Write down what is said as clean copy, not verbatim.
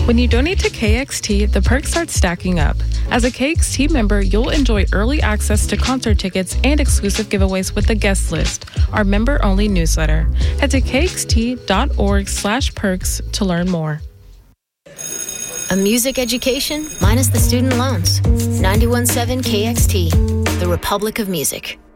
When you donate to KXT, the perks start stacking up. As a KXT member, you'll enjoy early access to concert tickets and exclusive giveaways with the guest list, our member-only newsletter. Head to kxt.org/perks to learn more. A music education minus the student loans. 91.7 KXT, the Republic of Music.